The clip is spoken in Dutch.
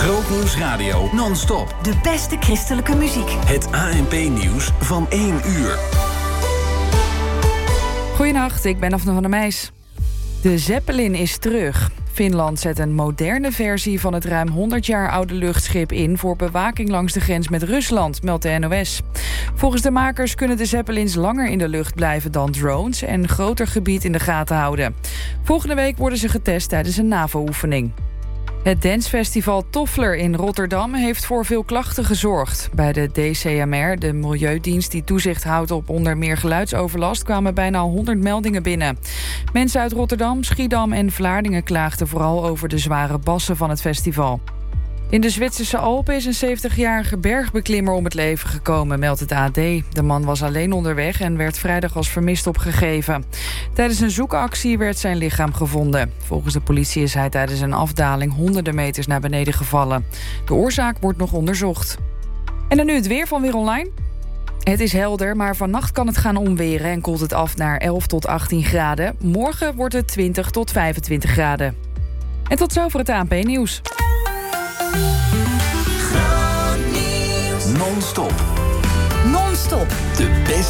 Grootnieuws Radio non-stop. De beste christelijke muziek. Het ANP-nieuws van 1 uur. Goedenacht, ik ben Daphne van der Meijs. De Zeppelin is terug. Finland zet een moderne versie van het ruim 100 jaar oude luchtschip in voor bewaking langs de grens met Rusland, meldt de NOS. Volgens de makers kunnen de Zeppelins langer in de lucht blijven dan drones en een groter gebied in de gaten houden. Volgende week worden ze getest tijdens een NAVO-oefening. Het dancefestival Toffler in Rotterdam heeft voor veel klachten gezorgd. Bij de DCMR, de milieudienst die toezicht houdt op onder meer geluidsoverlast, kwamen bijna 100 meldingen binnen. Mensen uit Rotterdam, Schiedam en Vlaardingen klaagden vooral over de zware bassen van het festival. In de Zwitserse Alpen is een 70-jarige bergbeklimmer om het leven gekomen, meldt het AD. De man was alleen onderweg en werd vrijdag als vermist opgegeven. Tijdens een zoekactie werd zijn lichaam gevonden. Volgens de politie is hij tijdens een afdaling honderden meters naar beneden gevallen. De oorzaak wordt nog onderzocht. En dan nu het weer van Weer Online. Het is helder, maar vannacht kan het gaan onweren en koelt het af naar 11 tot 18 graden. Morgen wordt het 20 tot 25 graden. En tot zover het ANP-nieuws. Non-stop. Non-stop. De beste